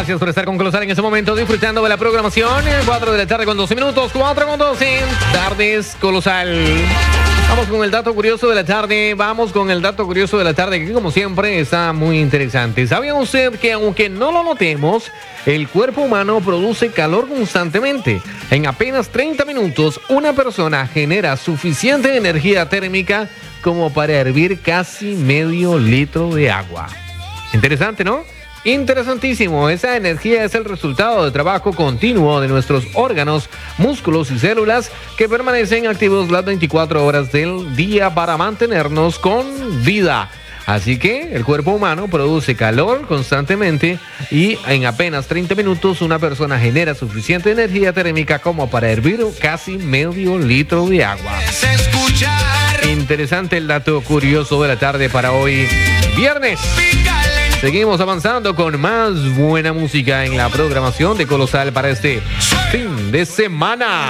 Gracias por estar con Colosal en este momento, disfrutando de la programación. 4 de la tarde con 12 minutos, 4 con 12. Tardes Colosal. Vamos con el dato curioso de la tarde. Que como siempre está muy interesante. ¿Sabía usted que aunque no lo notemos, el cuerpo humano produce calor constantemente? En apenas 30 minutos, una persona genera suficiente energía térmica como para hervir casi medio litro de agua. Interesante, ¿no? Interesantísimo. Esa energía es el resultado de trabajo continuo de nuestros órganos, músculos y células que permanecen activos las 24 horas del día para mantenernos con vida. Así que el cuerpo humano produce calor constantemente y en apenas 30 minutos una persona genera suficiente energía térmica como para hervir casi medio litro de agua. Interesante el dato curioso de la tarde para hoy, viernes. Seguimos avanzando con más buena música en la programación de Colosal para este fin de semana.